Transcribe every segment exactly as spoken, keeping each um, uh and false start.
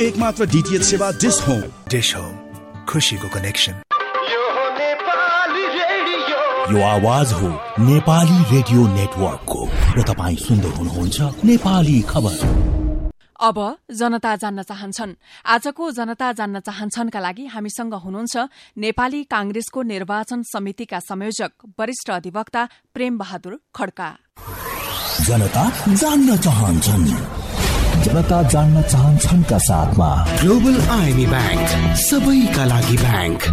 एकमात्र डीटीएच सेवा dish home. Dish home, खुशीको कनेक्सन। यो आवाज हो नेपाली रेडियो नेटवर्कको र तपाईँ सुन्दै हुनुहुन्छ नेपाली खबर। अब जनता जान्न चाहन्छन्। आजको जनता जान्न चाहन्छनका लागि हामीसँग हुनुहुन्छ नेपाली कांग्रेसको निर्वाचन समितिका संयोजक वरिष्ठ अधिवक्ता प्रेम बहादुर खड्का। जनता जान्न चाहन्छन्, जनता जान्न चाहन्छन् का साथमा ग्लोबल आईएमई बैंक, सबैका लागि बैंक।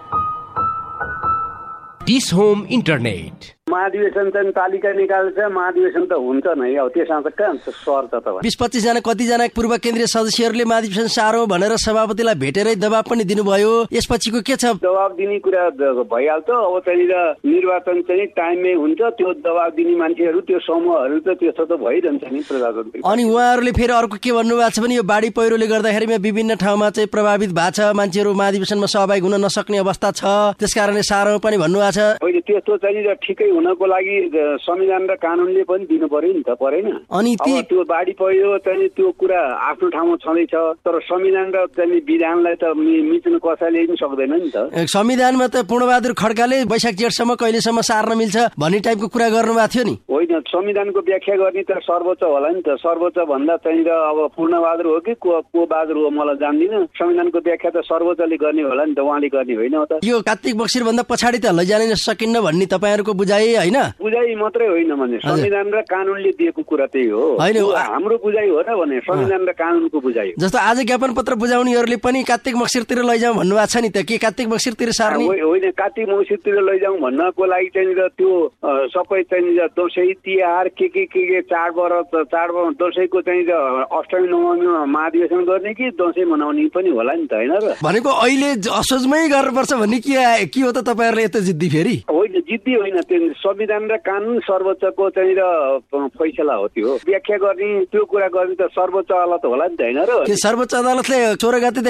डिश होम इन्टरनेट महाधिवेशन चाहिँ तालिका निकाल्छ, महाधिवेशन त हुन्छ नै, अब त्यसमा त कहाँ सर त तपाईँ बीस पच्चीस जना कतिजना पूर्व केन्द्रीय सदस्यहरूले महाधिवेशन सारो भनेर सभापतिलाई भेटेरै दबाब पनि दिनुभयो। यसपछिको के छ? दबाब दिने कुरा भइहाल्छ। अब त्यहाँनिर निर्वाचन चाहिँ टाइममै हुन्छ, त्यो दबाब दिने मान्छेहरू, त्यो समूहहरू त त्यसो त भइरहन्छ नि प्रजातन्त्र। अनि उहाँहरूले फेरि अर्को के भन्नुभएको छ भने यो बाढी पहिरोले गर्दाखेरिमा विभिन्न ठाउँमा चाहिँ प्रभावित भएको छ, मान्छेहरू महाधिवेशनमा सहभागी हुन नसक्ने अवस्था छ, त्यसकारणले सारो पनि भन्नुभएको छ। होइन, त्यस्तो चाहिँ ठिकै हुनको लागि संविधान र कानूनले पनि दिनु पर्यो नि त, परेन? अनि त्यो बाढी पहिरो चाहिँ त्यो कुरा आफ्नो ठाउँमा छँदैछ, तर संविधान र चाहिँ विधानलाई त मिच्नु कसैले पनि सक्दैन नि त। संविधानमा त पूर्णबहादुर खड्काले वैशाख जेठसम्म कहिलेसम्म सार्न मिल्छ भन्ने टाइपको कुरा गर्नुभएको थियो नि। होइन, संविधानको व्याख्या गर्ने त सर्वोच्च होला नि त। सर्वोच्च भन्दा चाहिँ अब पूर्णबहादुर हो कि को को बहादुर हो मलाई जान्दिनँ। संविधानको व्याख्या त सर्वोच्चले गर्ने होला नि त, उहाँले गर्ने होइन त। यो कार्तिक मक्सिर भन्दा पछाडि त लैजान सकिन्न भन्ने तपाईँहरूको बुझाइ होइन? बुझाइ मात्रै होइन भने संविधान र कानूनले दिएको कुरा त्यही हो। हाम्रो बुझाइ हो र भने संविधान र कानूनको बुझाइ हो। जस्तो आज ज्ञापन पत्र बुझाउनेहरूले पनि कार्तिक मक्सिरतिर लैजाउँ भन्नुभएको छ नि त, के कार्तिक मक्सिरतिर सार्ने? होइन, कार्तिक मक्सिरतिर लैजाउँ भन्नको लागि चाहिँ त्यो सबै चाहिँ दसैँ तिहार के के के के चाडपर्व चाडपर्व दसैँको चाहिँ अष्टमी नवमीमा महाधिवेशन गर्ने कि दसैँ मनाउने पनि होला नि त, होइन र? भनेको अहिले असोजमै गर्नुपर्छ भन्ने के के हो त तपाईँहरूले यता जिद्दी? फेरि होइन, जिद्दी होइन, त्यो संविधान र कानून सर्वोच्चको चाहिँ फैसला हो। त्यो व्याख्या गर्ने, त्यो कुरा गर्ने त सर्वोच्च अदालत होला नि त, होइन र? सर्वोच्च अदालतले सोह्र गते